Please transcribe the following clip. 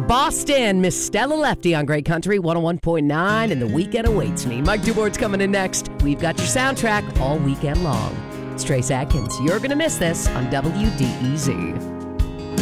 Boston, Miss Stella Lefty on Great Country 101.9, and the weekend awaits me. Mike Dubort's coming in next. We've got your soundtrack all weekend long. It's Trace Atkins. You're going to miss this on WDEZ.